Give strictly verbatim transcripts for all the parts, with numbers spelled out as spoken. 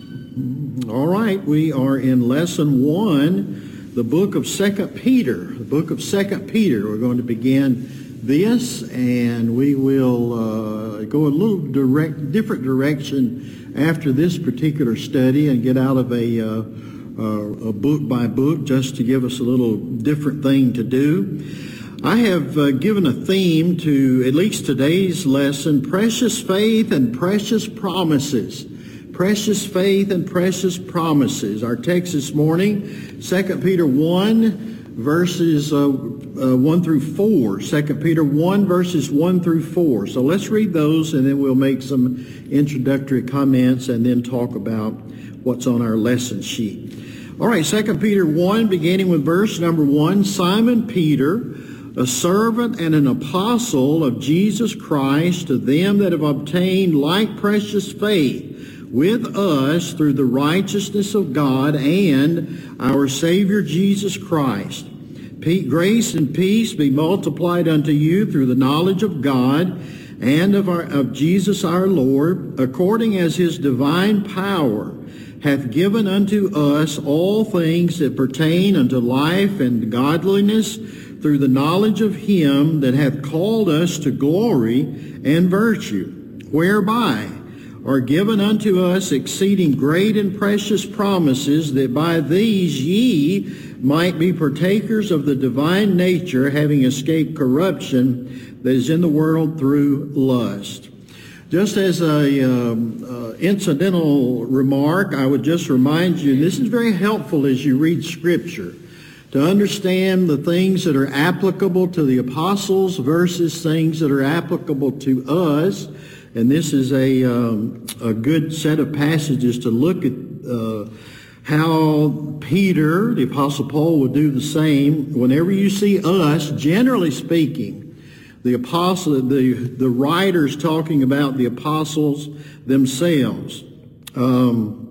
All right, we are in lesson one, the book of Second Peter. The book of Second Peter. We're going to begin this, and we will uh, go a little direct, different direction after this particular study and get out of a, uh, uh, a book by book just to give us a little different thing to do. I have uh, given a theme to at least today's lesson: precious faith and precious promises. Precious faith and precious promises. Our text this morning, Second Peter one, verses uh, uh, one through four. Second Peter one, verses one through four. So let's read those, and then we'll make some introductory comments and then talk about what's on our lesson sheet. All right, Second Peter one, beginning with verse number one. Simon Peter, a servant and an apostle of Jesus Christ, to them that have obtained like precious faith with us through the righteousness of God and our Savior Jesus Christ. Grace and peace be multiplied unto you through the knowledge of God and of, our, of Jesus our Lord, according as his divine power hath given unto us all things that pertain unto life and godliness, through the knowledge of him that hath called us to glory and virtue, whereby are given unto us exceeding great and precious promises, that by these ye might be partakers of the divine nature, having escaped corruption that is in the world through lust. Just as a um, uh, incidental remark, I would just remind you, this is very helpful as you read Scripture, to understand the things that are applicable to the apostles versus things that are applicable to us. And this is a, um, a good set of passages to look at uh, how Peter, the Apostle Paul, would do the same. Whenever you see us, generally speaking, the apostle, the, the writers talking about the apostles themselves. Um,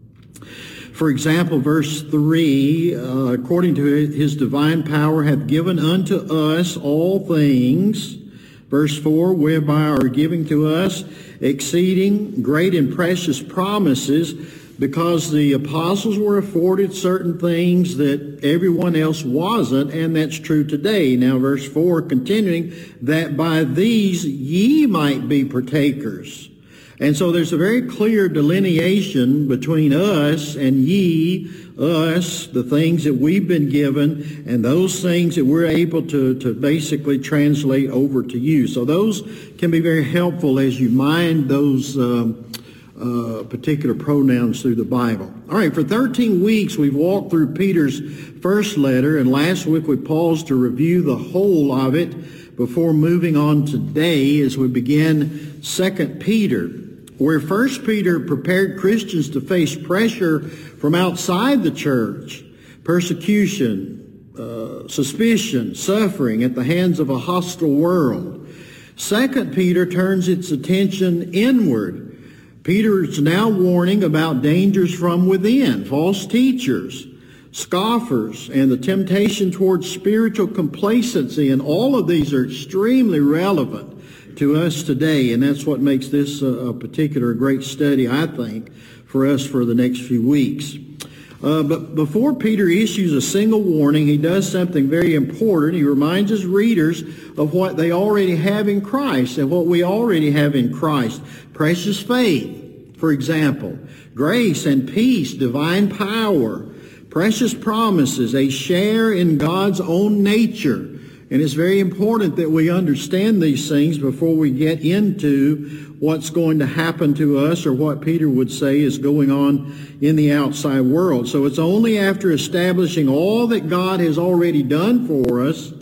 for example, verse three, uh, according to his divine power hath given unto us all things. Verse four, whereby are giving to us exceeding great and precious promises, because the apostles were afforded certain things that everyone else wasn't, and that's true today. Now, verse four, continuing, that by these ye might be partakers. And so there's a very clear delineation between us and ye, us, the things that we've been given, and those things that we're able to, to basically translate over to you. So those can be very helpful as you mind those um, uh, particular pronouns through the Bible. All right, for thirteen weeks we've walked through Peter's first letter, and last week we paused to review the whole of it before moving on today as we begin Second Peter. Where First Peter prepared Christians to face pressure from outside the church, persecution, uh, suspicion, suffering at the hands of a hostile world. Second Peter turns its attention inward. Peter is now warning about dangers from within, false teachers, scoffers, and the temptation towards spiritual complacency, and all of these are extremely relevant to us today, and that's what makes this a, a particular great study, I think, for us for the next few weeks. Uh, but before Peter issues a single warning, he does something very important. He reminds his readers of what they already have in Christ and what we already have in Christ. Precious faith, for example, grace and peace, divine power, precious promises, a share in God's own nature. And it's very important that we understand these things before we get into what's going to happen to us, or what Peter would say is going on in the outside world. So it's only after establishing all that God has already done for us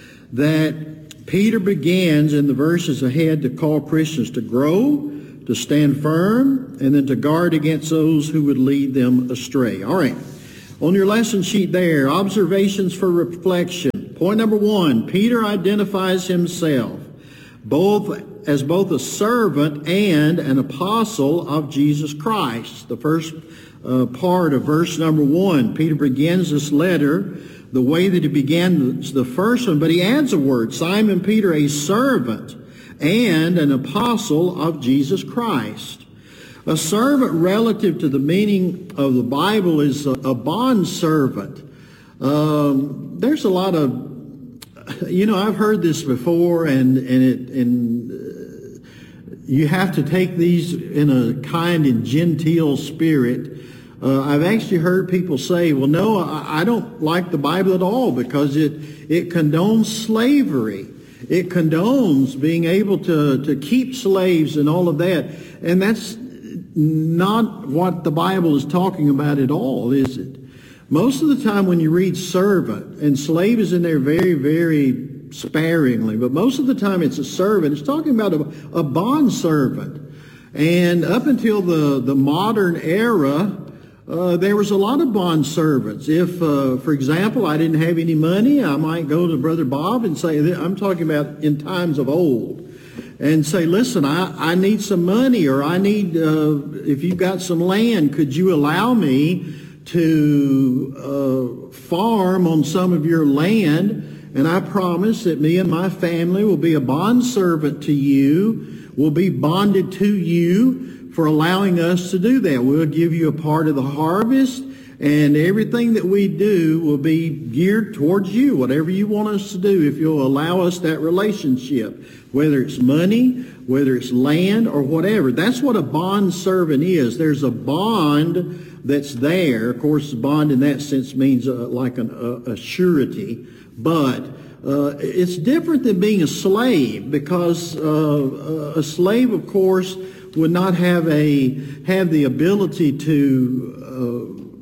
that Peter begins in the verses ahead to call Christians to grow, to stand firm, and then to guard against those who would lead them astray. All right. On your lesson sheet there, observations for reflection. Point number one, Peter identifies himself both as both a servant and an apostle of Jesus Christ. The first uh, part of verse number one, Peter begins this letter the way that he began the first one, but he adds a word, Simon Peter, a servant and an apostle of Jesus Christ. A servant, relative to the meaning of the Bible, is a, a bond servant. Um, there's a lot of, you know, I've heard this before, and and it and uh, you have to take these in a kind and genteel spirit. Uh, I've actually heard people say, "Well, no, I, I don't like the Bible at all because it it condones slavery. It condones being able to to keep slaves and all of that." And that's not what the Bible is talking about at all, is it? Most of the time when you read servant, and slave is in there very, very sparingly, but most of the time it's a servant. It's talking about a, a bond servant. And up until the, the modern era, uh, there was a lot of bond servants. If, uh, for example, I didn't have any money, I might go to Brother Bob and say, I'm talking about in times of old, and say, listen, I, I need some money, or I need, uh, if you've got some land, could you allow me to uh, farm on some of your land? And I promise that me and my family will be a bondservant to you, will be bonded to you for allowing us to do that. We'll give you a part of the harvest, and everything that we do will be geared towards you, whatever you want us to do, if you'll allow us that relationship, whether it's money, whether it's land, or whatever. That's what a bond servant is. There's a bond that's there. Of course, bond in that sense means uh, like an, a, a surety, but uh, it's different than being a slave, because uh, a slave, of course, would not have a have the ability to uh,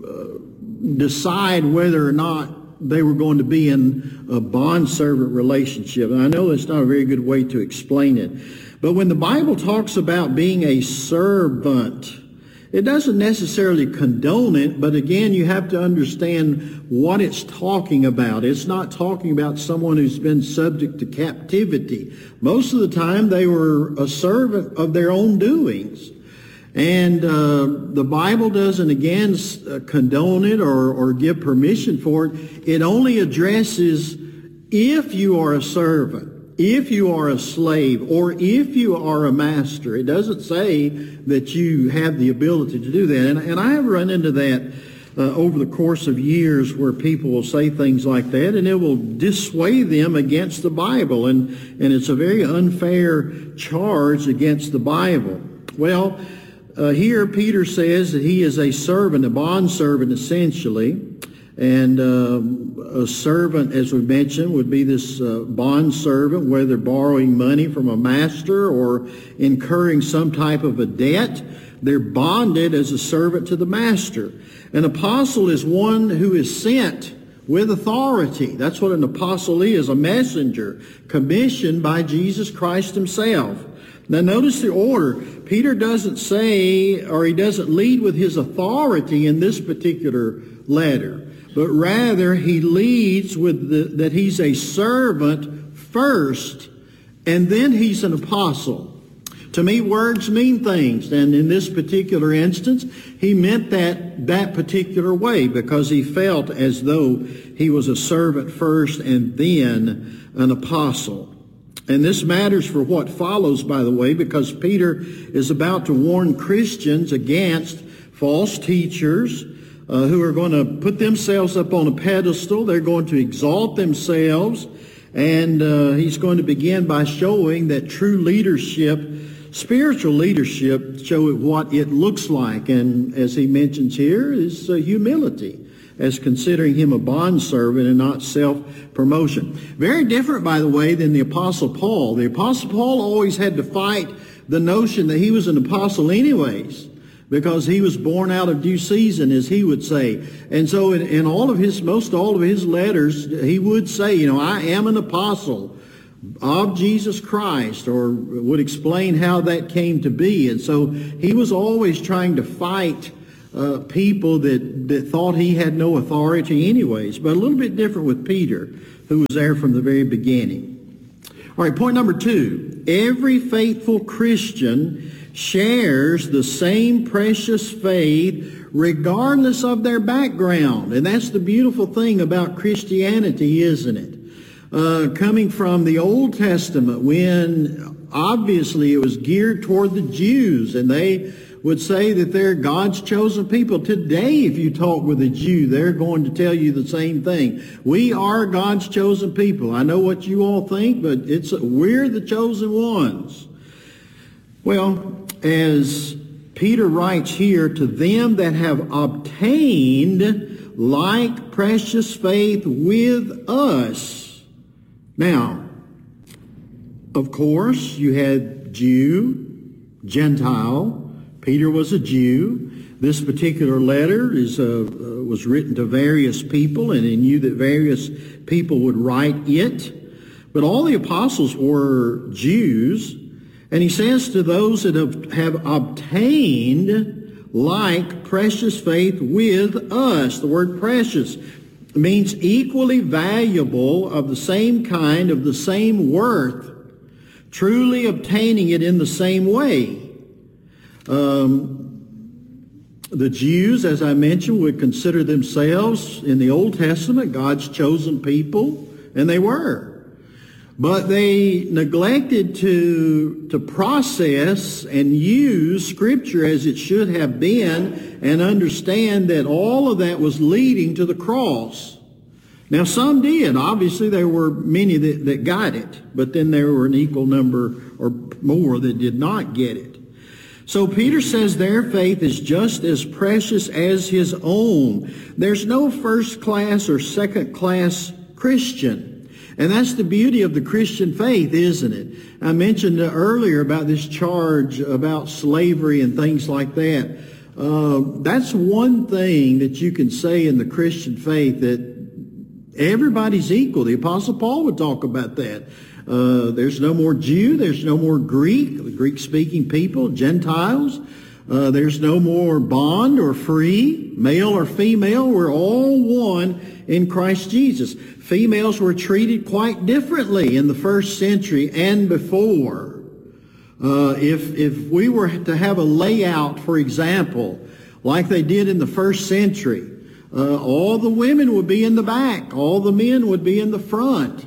decide whether or not they were going to be in a bond-servant relationship. And I know that's not a very good way to explain it. But when the Bible talks about being a servant, it doesn't necessarily condone it, but again, you have to understand what it's talking about. It's not talking about someone who's been subject to captivity. Most of the time, they were a servant of their own doings. And uh, the Bible doesn't, again, uh, condone it or, or give permission for it. It only addresses if you are a servant, if you are a slave, or if you are a master. It doesn't say that you have the ability to do that. And, and I have run into that uh, over the course of years, where people will say things like that, and it will dissuade them against the Bible. And, and it's a very unfair charge against the Bible. Well, Uh, here Peter says that he is a servant, a bondservant essentially, and uh, a servant, as we mentioned, would be this uh, bondservant, whether borrowing money from a master or incurring some type of a debt. They're bonded as a servant to the master. An apostle is one who is sent with authority. That's what an apostle is, a messenger commissioned by Jesus Christ himself. Now notice the order. Peter doesn't say, or he doesn't lead with his authority in this particular letter, but rather he leads with the, that he's a servant first, and then he's an apostle. To me, words mean things, and in this particular instance, he meant that that particular way, because he felt as though he was a servant first and then an apostle. And this matters for what follows, by the way, because Peter is about to warn Christians against false teachers uh, who are going to put themselves up on a pedestal. They're going to exalt themselves. And uh, he's going to begin by showing that true leadership, spiritual leadership, show what it looks like. And as he mentions here, is uh, humility, as considering him a bondservant and not self-promotion. Very different, by the way, than the Apostle Paul. The Apostle Paul always had to fight the notion that he was an apostle anyways, because he was born out of due season, as he would say. And so in, in all of his, most all of his letters, he would say, you know, I am an apostle of Jesus Christ, or would explain how that came to be. And so he was always trying to fight Uh, people that, that thought he had no authority anyways. But a little bit different with Peter, who was there from the very beginning. All right, point number two. Every faithful Christian shares the same precious faith regardless of their background. And that's the beautiful thing about Christianity, isn't it? Uh, coming from the Old Testament, when obviously it was geared toward the Jews, and they would say that they're God's chosen people. Today, if you talk with a Jew, they're going to tell you the same thing. We are God's chosen people. I know what you all think, but it's we're the chosen ones. Well, as Peter writes here, to them that have obtained like precious faith with us. Now, of course, you had Jew, Gentile. Peter was a Jew. This particular letter is uh, uh, was written to various people, and he knew that various people would write it. But all the apostles were Jews. And he says to those that have, have obtained like precious faith with us. The word precious means equally valuable, of the same kind, of the same worth, truly obtaining it in the same way. Um, the Jews, as I mentioned, would consider themselves in the Old Testament God's chosen people, and they were. But they neglected to, to process and use Scripture as it should have been, and understand that all of that was leading to the cross. Now, some did. Obviously, there were many that, that got it, but then there were an equal number or more that did not get it. So Peter says their faith is just as precious as his own. There's no first-class or second-class Christian. And that's the beauty of the Christian faith, isn't it? I mentioned earlier about this charge about slavery and things like that. Uh, that's one thing that you can say in the Christian faith, that everybody's equal. The Apostle Paul would talk about that. Uh, there's no more Jew. There's no more Greek, the Greek-speaking people, Gentiles. Uh, there's no more bond or free, male or female. We're all one in Christ Jesus. Females were treated quite differently in the first century and before. Uh, if, if we were to have a layout, for example, like they did in the first century, uh, all the women would be in the back, all the men would be in the front,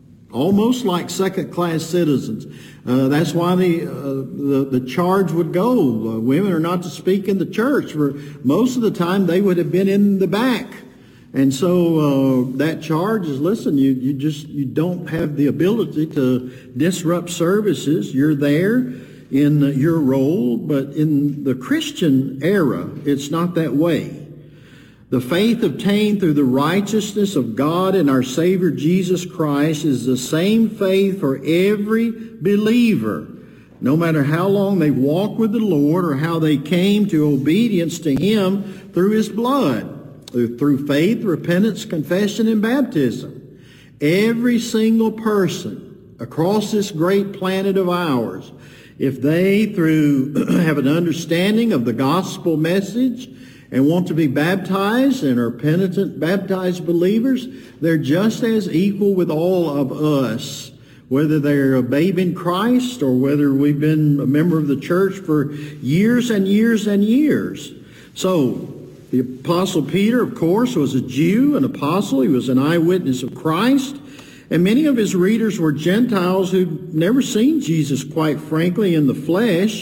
almost like second-class citizens. Uh, that's why the, uh, the the charge would go. Uh, women are not to speak in the church. For most of the time, they would have been in the back. And so uh, that charge is, listen, you, you just you don't have the ability to disrupt services. You're there in your role, but in the Christian era, it's not that way. The faith obtained through the righteousness of God and our Savior Jesus Christ is the same faith for every believer, no matter how long they walked with the Lord or how they came to obedience to Him through His blood, through faith, repentance, confession, and baptism. Every single person across this great planet of ours, if they, through have an understanding of the gospel message and want to be baptized and are penitent, baptized believers, they're just as equal with all of us, whether they're a babe in Christ or whether we've been a member of the church for years and years and years. So, the Apostle Peter, of course, was a Jew, an apostle. He was an eyewitness of Christ. And many of his readers were Gentiles who'd never seen Jesus, quite frankly, in the flesh.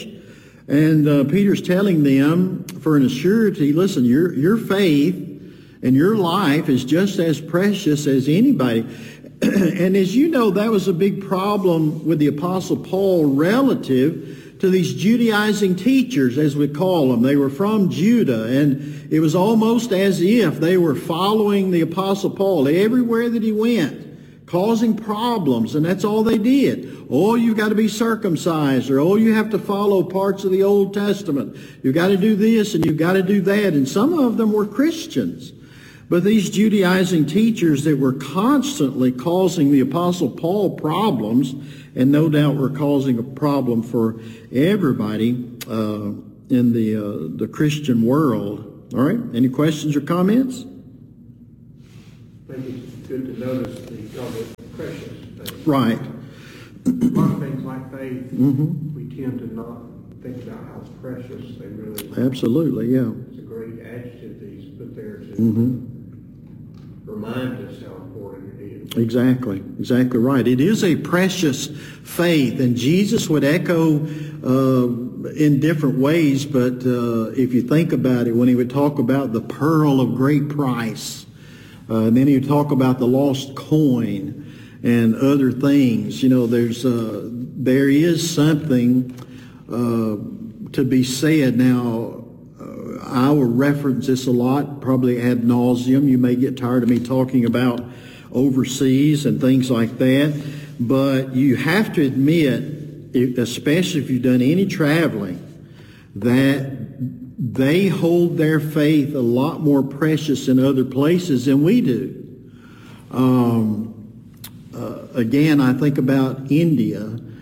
And uh, Peter's telling them, for an assurity, listen, your, your faith and your life is just as precious as anybody. And as you know, that was a big problem with the Apostle Paul relative to these Judaizing teachers, as we call them. They were from Judah, and it was almost as if they were following the Apostle Paul everywhere that he went, causing problems, and that's all they did. Oh, you've got to be circumcised, or oh, you have to follow parts of the Old Testament. You've got to do this, and you've got to do that. And some of them were Christians. But these Judaizing teachers that were constantly causing the Apostle Paul problems, and no doubt were causing a problem for everybody uh, in the, uh, the Christian world. All right, any questions or comments? I think it's good to notice the, all the precious things. Right. A lot of things like faith, Mm-hmm. we tend to not think about how precious they really are. Absolutely, yeah. It's a great adjective that he's put there to Mm-hmm. remind us how important it is. Exactly, exactly right. It is a precious faith, and Jesus would echo uh, in different ways, but uh, if you think about it, when he would talk about the pearl of great price, uh, and then he would talk about the lost coin and other things, you know, there's uh, there is something uh, to be said. Now, uh, I will reference this a lot, probably ad nauseum. You may get tired of me talking about overseas and things like that, but you have to admit, especially if you've done any traveling, that they hold their faith a lot more precious in other places than we do. Um, uh, again, I think about India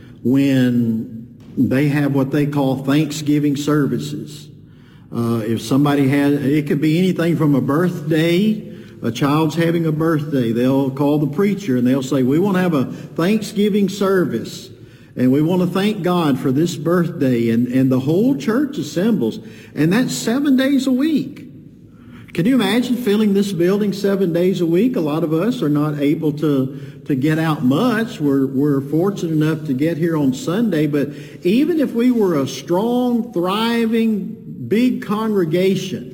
when they have what they call Thanksgiving services. Uh, if somebody had, it could be anything from a birthday. A child's having a birthday, they'll call the preacher and they'll say, we want to have a Thanksgiving service. And we want to thank God for this birthday. And, and the whole church assembles. And that's seven days a week. Can you imagine filling this building seven days a week? A lot of us are not able to, to get out much. We're, we're fortunate enough to get here on Sunday. But even if we were a strong, thriving, big congregation,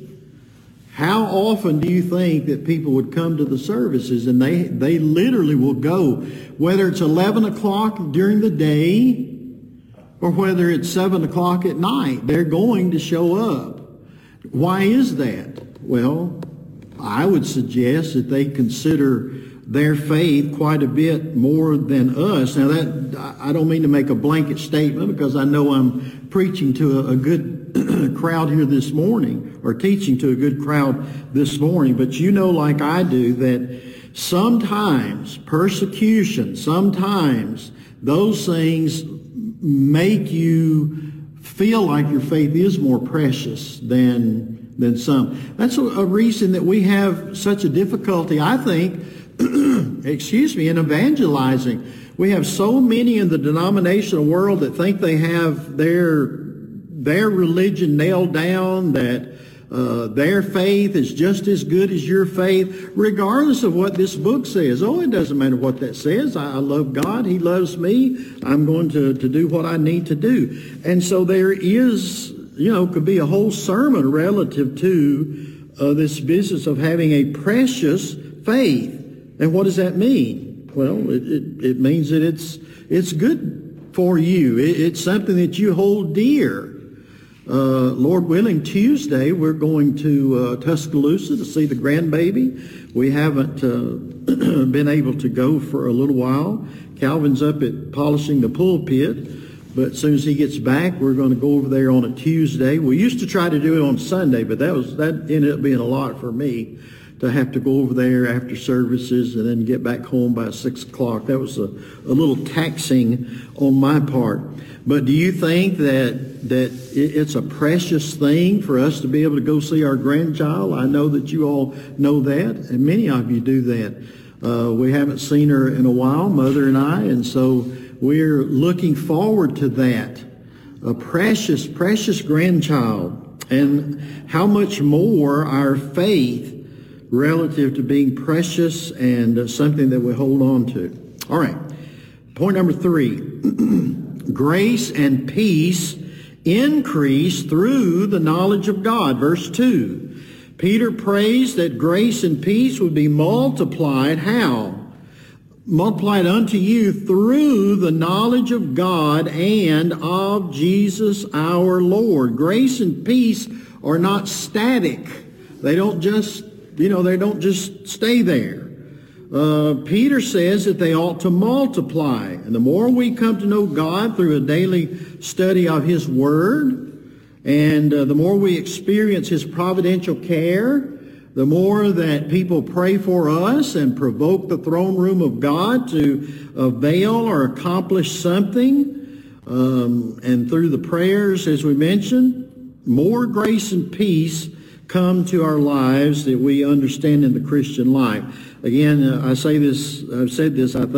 how often do you think that people would come to the services? And they, they literally will go, whether it's eleven o'clock during the day or whether it's seven o'clock at night. They're going to show up. Why is that? Well, I would suggest that they consider their faith quite a bit more than us. Now, that I don't mean to make a blanket statement because I know I'm preaching to a, a good crowd here this morning, or teaching to a good crowd this morning, but you know, like I do, that sometimes persecution, sometimes those things make you feel like your faith is more precious than than some. That's a, a reason that we have such a difficulty, I think, excuse me, in evangelizing. We have so many in the denominational world that think they have their their religion nailed down, that uh, their faith is just as good as your faith, regardless of what this book says. Oh, it doesn't matter what that says. I, I love God. He loves me. I'm going to, to do what I need to do. And so there is, you know, could be a whole sermon relative to uh, this business of having a precious faith. And what does that mean? Well, it, it, it means that it's, it's good for you. It, it's something that you hold dear. Uh, Lord willing, Tuesday we're going to uh, Tuscaloosa to see the grandbaby. We haven't uh, been able to go for a little while. Calvin's up at polishing the pulpit, but as soon as he gets back, we're going to go over there on a Tuesday. We used to try to do it on Sunday, but that was that ended up being a lot for me to have to go over there after services and then get back home by six o'clock. That was a, a little taxing on my part. But do you think that that it's a precious thing for us to be able to go see our grandchild? I know that you all know that, and many of you do that. Uh, we haven't seen her in a while, Mother and I, and so we're looking forward to that. A precious, precious grandchild. And how much more our faith relative to being precious and uh, something that we hold on to. All right. Point number three. Grace and peace increase through the knowledge of God. Verse two. Peter prays that grace and peace would be multiplied. How? Multiplied unto you through the knowledge of God and of Jesus our Lord. Grace and peace are not static. They don't just You know, they don't just stay there. Uh, Peter says that they ought to multiply. And the more we come to know God through a daily study of His Word, and uh, the more we experience His providential care, the more that people pray for us and provoke the throne room of God to avail or accomplish something. Um, and through the prayers, as we mentioned, more grace and peace come to our lives that we understand in the Christian life. Again, uh, I say this, I've said this, I think.